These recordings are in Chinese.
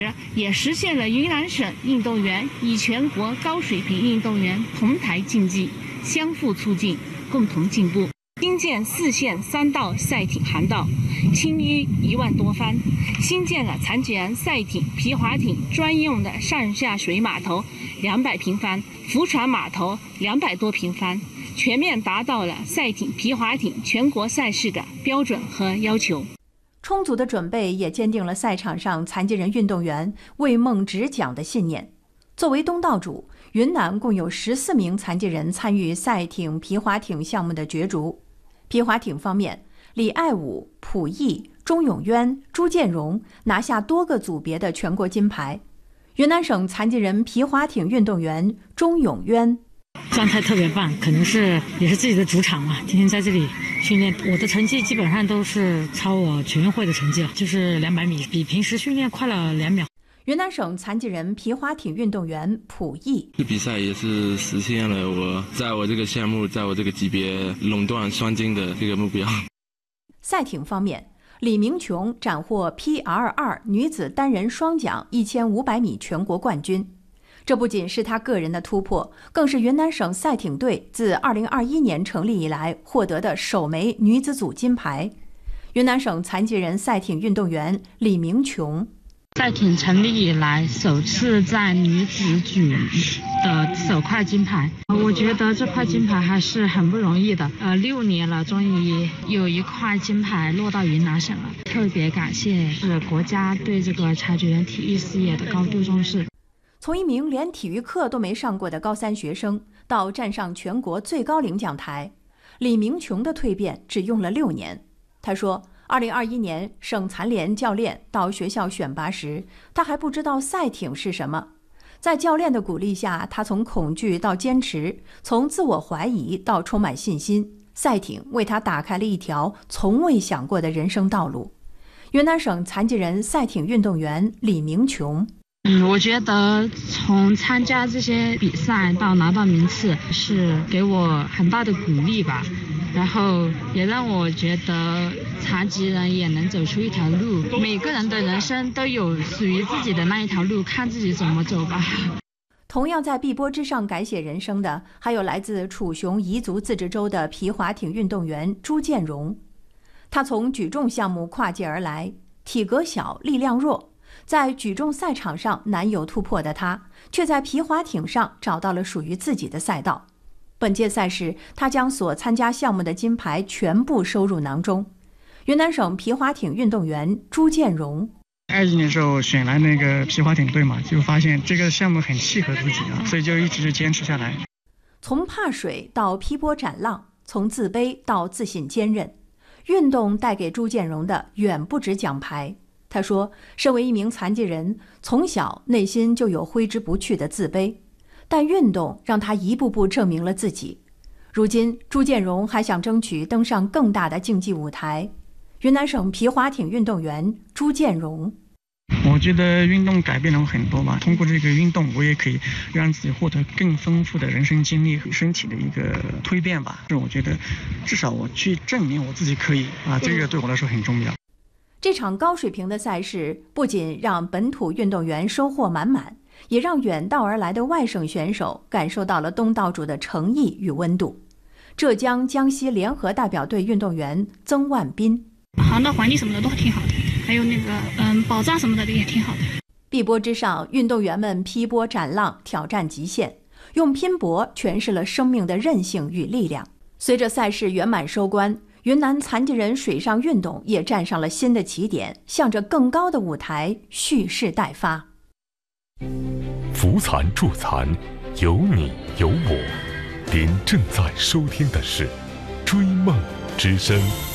也实现了云南省运动员与全国高水平运动员同台竞技，相互促进，共同进步。新建4线3道赛艇航道，轻淤1万多帆；新建了残疾人赛艇、皮划艇专用的上下水码头200平方，浮船码头200多平方，全面达到了赛艇、皮划艇全国赛事的标准和要求。 充足的准备也坚定了赛场上残疾人运动员为梦执桨的信念。作为东道主，云南共有14名残疾人参与赛艇、皮划艇项目的角逐。皮划艇方面，李爱武、蒲毅、钟永渊、朱建荣拿下多个组别的全国金牌。云南省残疾人皮划艇运动员钟永渊， 状态特别棒，可能也是自己的主场嘛，天天在这里训练，我的成绩基本上都是超我全运会的成绩了，就是200米，比平时训练快了2秒。 云南省残疾人皮划艇运动员蒲毅， 这比赛也是实现了我在我这个项目，在我这个级别垄断双金的这个目标。 赛艇方面，李明琼斩获 PR2 女子单人双桨1500米全国冠军。这不仅是她个人的突破，更是云南省赛艇队自2021年成立以来获得的首枚女子组金牌。云南省残疾人赛艇运动员李明琼， 赛艇成立以来首次在女子组的首块金牌，我觉得这块金牌还是很不容易的。6年了，终于有一块金牌落到云南省了，特别感谢是国家对这个残疾人体育事业的高度重视。 从一名连体育课都没上过的高3学生，到站上全国最高领奖台，李明琼的蜕变只用了6年。他说，2021年省残联教练到学校选拔时，他还不知道赛艇是什么。在教练的鼓励下，他从恐惧到坚持，从自我怀疑到充满信心。赛艇为他打开了一条从未想过的人生道路。云南省残疾人赛艇运动员李明琼， 我觉得从参加这些比赛到拿到名次是给我很大的鼓励吧，然后也让我觉得残疾人也能走出一条路，每个人的人生都有属于自己的那一条路，看自己怎么走吧。 同样在碧波之上改写人生的，还有来自楚雄彝族自治州的皮划艇运动员朱建荣。他从举重项目跨界而来，体格小，力量弱，在举重赛场上难有突破的他，却在皮划艇上找到了属于自己的赛道。本届赛事，他将所参加项目的金牌全部收入囊中。云南省皮划艇运动员朱建荣 ，21年时候选来那个皮划艇队嘛，就发现这个项目很契合自己啊，所以就一直坚持下来。 从怕水到劈波斩浪，从自卑到自信坚韧，运动带给朱建荣的远不止奖牌。他说，身为一名残疾人，从小内心就有挥之不去的自卑，但运动让他一步步证明了自己。如今，朱建荣还想争取登上更大的竞技舞台。云南省皮划艇运动员朱建荣， 我觉得运动改变了我很多嘛，通过这个运动，我也可以让自己获得更丰富的人生经历和身体的一个蜕变吧。我觉得至少我去证明我自己可以啊，这个对我来说很重要。 这场高水平的赛事不仅让本土运动员收获满满，也让远道而来的外省选手感受到了东道主的诚意与温度。浙江、江西联合代表队运动员曾万斌， 航道环境什么的都挺好的，还有那个保障什么的也挺好的。 碧波之上，运动员们劈波斩浪，挑战极限，用拼搏诠释了生命的韧性与力量。随着赛事圆满收官，云南残疾人水上运动也站上了新的起点，向着更高的舞台蓄势待发。 扶残助残，有你有我。您正在收听的是《追梦之声》。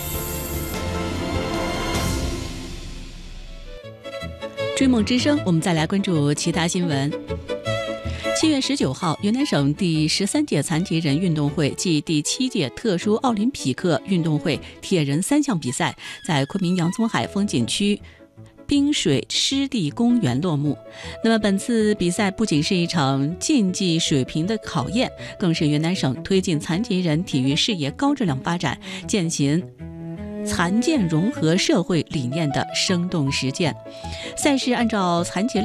追梦之声，我们再来关注其他新闻。7月19号，云南省第13届残疾人运动会暨第7届特殊奥林匹克运动会铁人3项比赛在昆明洋葱海风景区滨水湿地公园落幕。那么本次比赛不仅是一场竞技水平的考验，更是云南省推进残疾人体育事业高质量发展、践行残健融合社会理念的生动实践。赛事按照残疾